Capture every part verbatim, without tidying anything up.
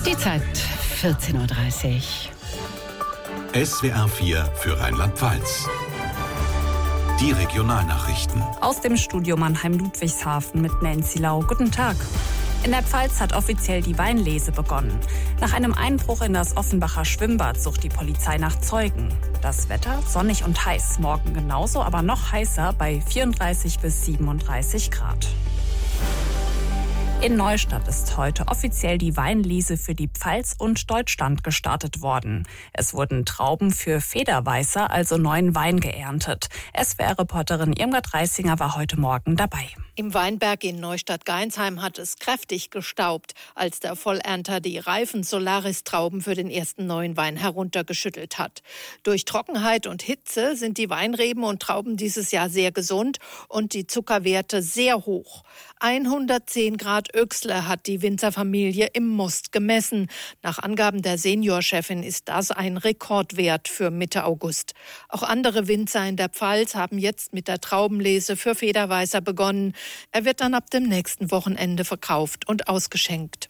Die Zeit vierzehn Uhr dreißig. S W R vier für Rheinland-Pfalz. Die Regionalnachrichten. Aus dem Studio Mannheim-Ludwigshafen mit Nancy Lau. Guten Tag. In der Pfalz hat offiziell die Weinlese begonnen. Nach einem Einbruch in das Offenbacher Schwimmbad sucht die Polizei nach Zeugen. Das Wetter sonnig und heiß, morgen genauso, aber noch heißer bei vierunddreißig bis siebenunddreißig Grad. In Neustadt ist heute offiziell die Weinlese für die Pfalz und Deutschland gestartet worden. Es wurden Trauben für Federweißer, also neuen Wein, geerntet. S W R-Reporterin Irmgard Reisinger war heute Morgen dabei. Im Weinberg in Neustadt-Geinsheim hat es kräftig gestaubt, als der Vollernter die reifen Solaris-Trauben für den ersten neuen Wein heruntergeschüttelt hat. Durch Trockenheit und Hitze sind die Weinreben und Trauben dieses Jahr sehr gesund und die Zuckerwerte sehr hoch. hundertzehn Grad Öchsle hat die Winzerfamilie im Most gemessen. Nach Angaben der Seniorchefin ist das ein Rekordwert für Mitte August. Auch andere Winzer in der Pfalz haben jetzt mit der Traubenlese für Federweißer begonnen. Er wird dann ab dem nächsten Wochenende verkauft und ausgeschenkt.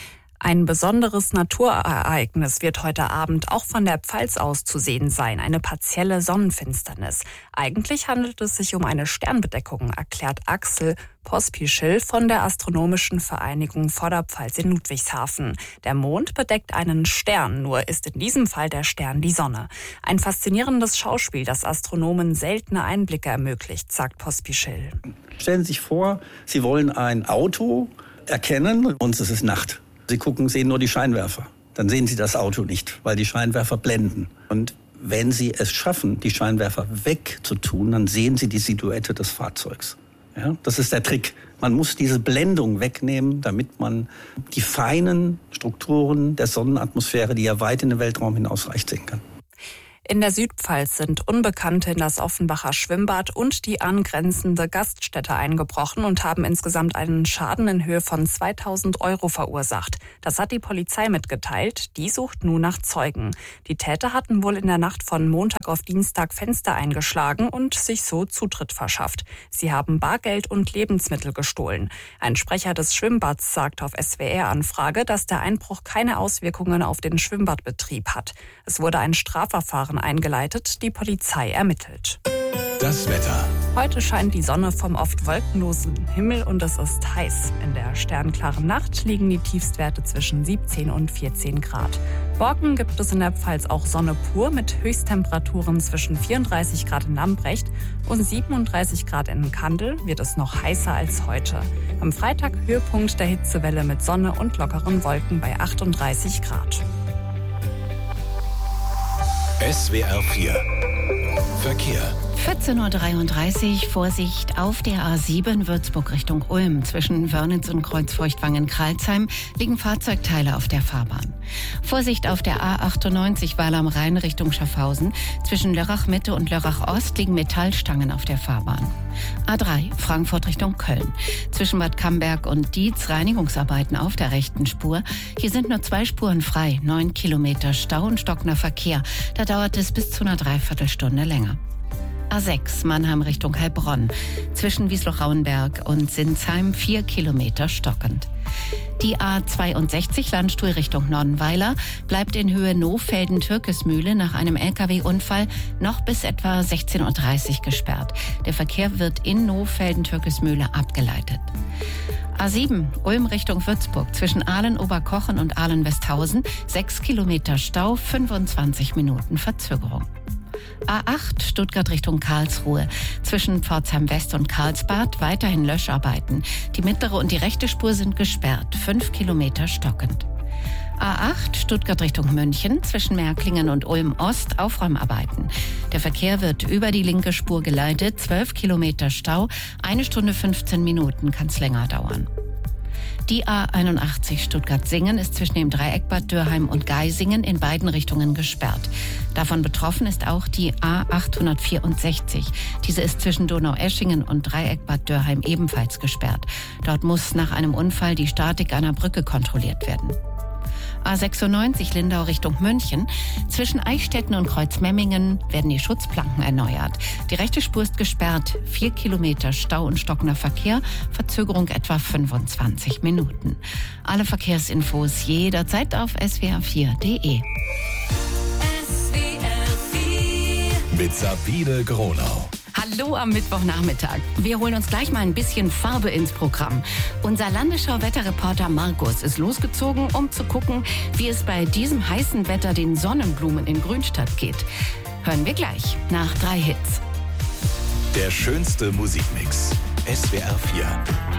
Ein besonderes Naturereignis wird heute Abend auch von der Pfalz aus zu sehen sein, eine partielle Sonnenfinsternis. Eigentlich handelt es sich um eine Sternbedeckung, erklärt Axel Pospischil von der Astronomischen Vereinigung Vorderpfalz in Ludwigshafen. Der Mond bedeckt einen Stern, nur ist in diesem Fall der Stern die Sonne. Ein faszinierendes Schauspiel, das Astronomen seltene Einblicke ermöglicht, sagt Pospischil. Stellen Sie sich vor, Sie wollen ein Auto erkennen und es ist Nacht. Sie gucken, sehen nur die Scheinwerfer. Dann sehen Sie das Auto nicht, weil die Scheinwerfer blenden. Und wenn Sie es schaffen, die Scheinwerfer wegzutun, dann sehen Sie die Silhouette des Fahrzeugs. Ja, das ist der Trick. Man muss diese Blendung wegnehmen, damit man die feinen Strukturen der Sonnenatmosphäre, die ja weit in den Weltraum hinausreicht, sehen kann. In der Südpfalz sind Unbekannte in das Offenbacher Schwimmbad und die angrenzende Gaststätte eingebrochen und haben insgesamt einen Schaden in Höhe von zweitausend Euro verursacht. Das hat die Polizei mitgeteilt. Die sucht nun nach Zeugen. Die Täter hatten wohl in der Nacht von Montag auf Dienstag Fenster eingeschlagen und sich so Zutritt verschafft. Sie haben Bargeld und Lebensmittel gestohlen. Ein Sprecher des Schwimmbads sagt auf S W R-Anfrage, dass der Einbruch keine Auswirkungen auf den Schwimmbadbetrieb hat. Es wurde ein Strafverfahren eingeleitet, die Polizei ermittelt. Das Wetter. Heute scheint die Sonne vom oft wolkenlosen Himmel und es ist heiß. In der sternklaren Nacht liegen die Tiefstwerte zwischen siebzehn und vierzehn Grad. Morgen gibt es in der Pfalz auch Sonne pur mit Höchsttemperaturen zwischen vierunddreißig Grad in Lambrecht und siebenunddreißig Grad in Kandel, wird es noch heißer als heute. Am Freitag Höhepunkt der Hitzewelle mit Sonne und lockeren Wolken bei achtunddreißig Grad. S W R vier Verkehr. vierzehn Uhr dreiunddreißig, Vorsicht auf der A sieben Würzburg Richtung Ulm. Zwischen Wörnitz und Kreuzfeuchtwangen-Kralsheim liegen Fahrzeugteile auf der Fahrbahn. Vorsicht auf der A achtundneunzig Weil am Rhein Richtung Schaffhausen. Zwischen Lörrach Mitte und Lörrach Ost liegen Metallstangen auf der Fahrbahn. A drei Frankfurt Richtung Köln. Zwischen Bad Camberg und Dietz Reinigungsarbeiten auf der rechten Spur. Hier sind nur zwei Spuren frei. Neun Kilometer Stau und stockender Verkehr. Da dauert es bis zu einer Dreiviertelstunde länger. A sechs Mannheim Richtung Heilbronn. Zwischen Wiesloch-Rauenberg und Sinsheim vier Kilometer stockend. Die A zweiundsechzig Landstuhl Richtung Nonnweiler bleibt in Höhe Nohfelden-Türkesmühle nach einem L K W-Unfall noch bis etwa sechzehn Uhr dreißig gesperrt. Der Verkehr wird in Nohfelden-Türkesmühle abgeleitet. A sieben Ulm Richtung Würzburg zwischen Ahlen-Oberkochen und Ahlen-Westhausen sechs Kilometer Stau, fünfundzwanzig Minuten Verzögerung. A acht Stuttgart Richtung Karlsruhe. Zwischen Pforzheim West und Karlsbad weiterhin Löscharbeiten. Die mittlere und die rechte Spur sind gesperrt. Fünf Kilometer stockend. A acht Stuttgart Richtung München. Zwischen Märklingen und Ulm Ost Aufräumarbeiten. Der Verkehr wird über die linke Spur geleitet. Zwölf Kilometer Stau. Eine Stunde fünfzehn Minuten kann es länger dauern. Die A einundachtzig Stuttgart-Singen ist zwischen dem Dreieck Bad Dürheim und Geisingen in beiden Richtungen gesperrt. Davon betroffen ist auch die A achthundertvierundsechzig. Diese ist zwischen Donaueschingen und Dreieck Bad Dürheim ebenfalls gesperrt. Dort muss nach einem Unfall die Statik einer Brücke kontrolliert werden. A sechsundneunzig Lindau Richtung München. Zwischen Eichstätten und Kreuzmemmingen werden die Schutzplanken erneuert. Die rechte Spur ist gesperrt. Vier Kilometer Stau und stockender Verkehr. Verzögerung etwa fünfundzwanzig Minuten. Alle Verkehrsinfos jederzeit auf s w r vier punkt d e. Mit Sabine Gronau. Hallo am Mittwochnachmittag. Wir holen uns gleich mal ein bisschen Farbe ins Programm. Unser Landesschau-Wetterreporter Markus ist losgezogen, um zu gucken, wie es bei diesem heißen Wetter den Sonnenblumen in Grünstadt geht. Hören wir gleich nach drei Hits. Der schönste Musikmix. S W R vier.